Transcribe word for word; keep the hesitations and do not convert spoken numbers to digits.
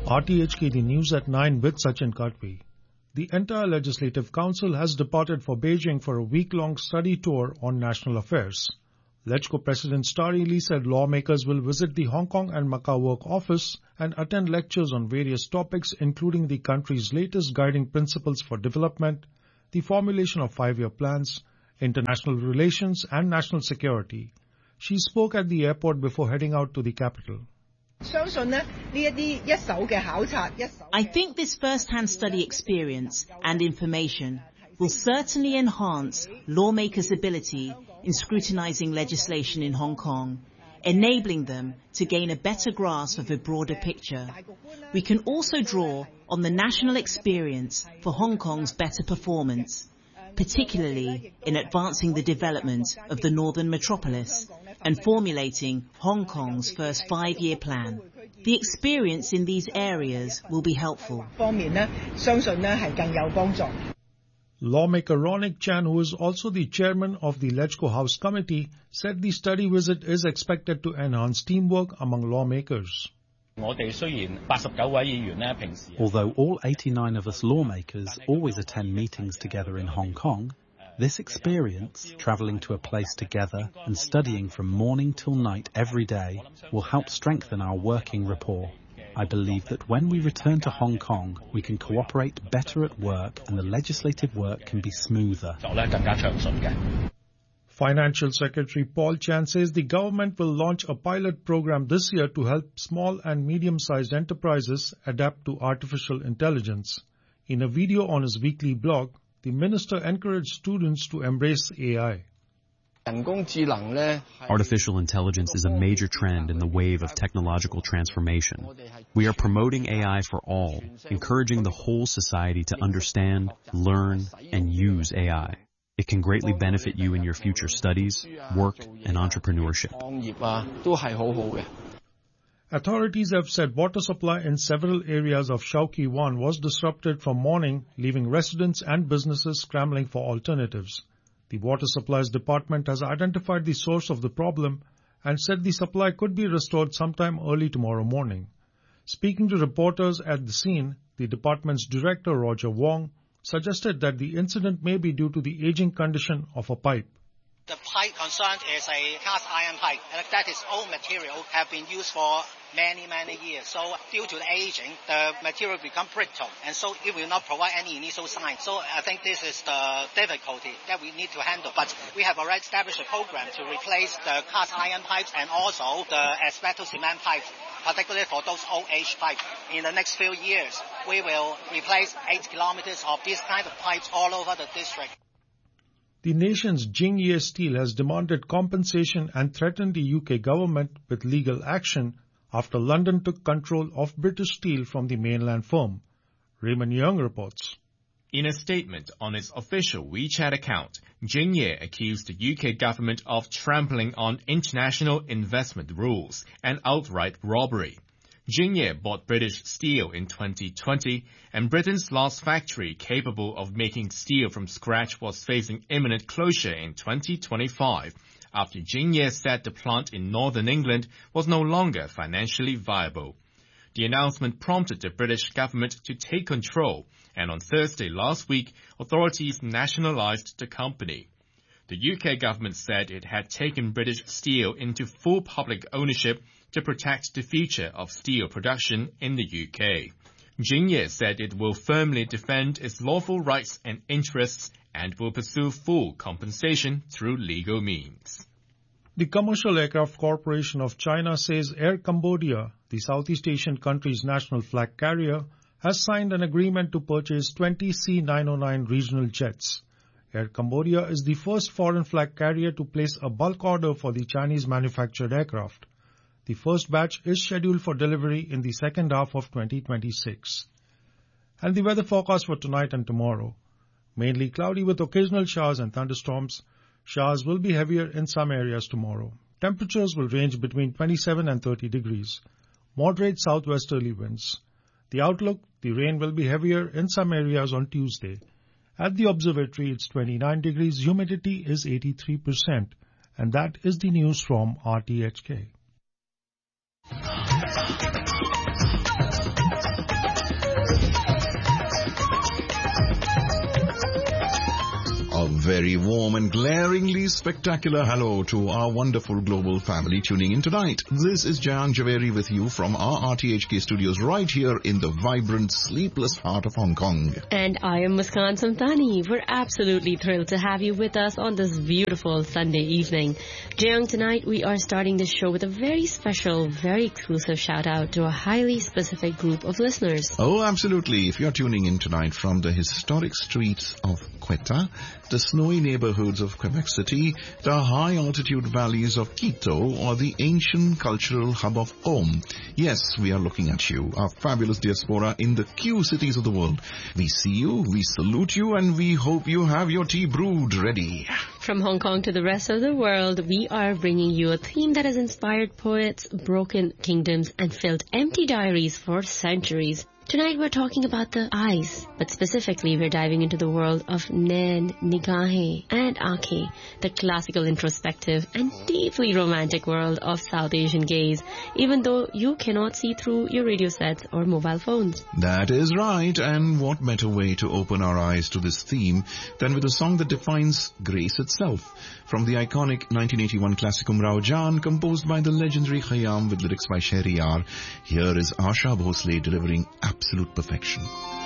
R T H K, the news at nine with Sachin Katwi. The entire Legislative Council has departed for Beijing for a week-long study tour on national affairs. LegCo President Starry Lee said lawmakers will visit the Hong Kong and Macau Work Office and attend lectures on various topics, including the country's latest guiding principles for development, the formulation of five-year plans, international relations, and national security. She spoke at the airport before heading out to the capital. I think this first-hand study experience and information will certainly enhance lawmakers' ability in scrutinizing legislation in Hong Kong, enabling them to gain a better grasp of a broader picture. We can also draw on the national experience for Hong Kong's better performance, particularly in advancing the development of the northern metropolis and formulating Hong Kong's first five-year plan. The experience in these areas will be helpful. Lawmaker Ronick Chan, who is also the chairman of the LegCo House Committee, said the study visit is expected to enhance teamwork among lawmakers. Although all eighty-nine of us lawmakers always attend meetings together in Hong Kong, this experience, travelling to a place together and studying from morning till night every day, will help strengthen our working rapport. I believe that when we return to Hong Kong, we can cooperate better at work and the legislative work can be smoother. Financial Secretary Paul Chan says the government will launch a pilot program this year to help small and medium-sized enterprises adapt to artificial intelligence. In a video on his weekly blog, the minister encouraged students to embrace A I. Artificial intelligence is a major trend in the wave of technological transformation. We are promoting A I for all, encouraging the whole society to understand, learn, and use A I. It can greatly benefit you in your future studies, work, and entrepreneurship. Authorities have said water supply in several areas of Shau Kei Wan was disrupted from morning, leaving residents and businesses scrambling for alternatives. The Water Supplies Department has identified the source of the problem and said the supply could be restored sometime early tomorrow morning. Speaking to reporters at the scene, the department's director, Roger Wong, suggested that the incident may be due to the aging condition of a pipe. The pipe concerned is a cast iron pipe, and that is old material, have been used for many, many years. So due to the aging, the material become brittle, and so it will not provide any initial sign. So I think this is the difficulty that we need to handle. But we have already established a program to replace the cast iron pipes and also the asbestos cement pipes, particularly for those old age pipes. In the next few years, we will replace eight kilometers of these kind of pipes all over the district. The nation's Jingye Steel has demanded compensation and threatened the U K government with legal action after London took control of British Steel from the mainland firm. Raymond Young reports. In a statement on its official WeChat account, Jingye accused the U K government of trampling on international investment rules and outright robbery. Jingye bought British Steel in twenty twenty, and Britain's last factory capable of making steel from scratch was facing imminent closure in twenty twenty-five, after Jingye said the plant in northern England was no longer financially viable. The announcement prompted the British government to take control, and on Thursday last week, authorities nationalised the company. The U K government said it had taken British Steel into full public ownership to protect the future of steel production in the U K. Jingye said it will firmly defend its lawful rights and interests and will pursue full compensation through legal means. The Commercial Aircraft Corporation of China says Air Cambodia, the Southeast Asian country's national flag carrier, has signed an agreement to purchase twenty C nine oh nine regional jets. Air Cambodia is the first foreign flag carrier to place a bulk order for the Chinese-manufactured aircraft. The first batch is scheduled for delivery in the second half of twenty twenty-six. And the weather forecast for tonight and tomorrow. Mainly cloudy with occasional showers and thunderstorms. Showers will be heavier in some areas tomorrow. Temperatures will range between twenty-seven and thirty degrees. Moderate southwesterly winds. The outlook, the rain will be heavier in some areas on Tuesday. At the observatory, it's twenty-nine degrees, humidity is eighty-three percent. And that is the news from R T H K. very warm and glaringly spectacular hello to our wonderful global family tuning in tonight. This is Jayant Javeri with you from our R T H K studios right here in the vibrant, sleepless heart of Hong Kong. And I am Muskan Samtani. We're absolutely thrilled to have you with us on this beautiful Sunday evening. Jayant, tonight we are starting the show with a very special, very exclusive shout out to a highly specific group of listeners. Oh, absolutely. If you're tuning in tonight from the historic streets of Quetta, the snowy neighborhoods of Quebec City, the high-altitude valleys of Quito, or the ancient cultural hub of Qom. Yes, we are looking at you, our fabulous diaspora in the Q cities of the world. We see you, we salute you, and we hope you have your tea brewed ready. From Hong Kong to the rest of the world, we are bringing you a theme that has inspired poets, broken kingdoms, and filled empty diaries for centuries. Tonight we're talking about the eyes, but specifically we're diving into the world of Nain, Nigahein, and Aankhein, the classical introspective and deeply romantic world of South Asian gaze, even though you cannot see through your radio sets or mobile phones. That is right, and what better way to open our eyes to this theme than with a song that defines grace itself. From the iconic nineteen eighty-one classic Umrao Jaan, composed by the legendary Khayyam with lyrics by Shahriyar, here is Asha Bhosle delivering absolute perfection.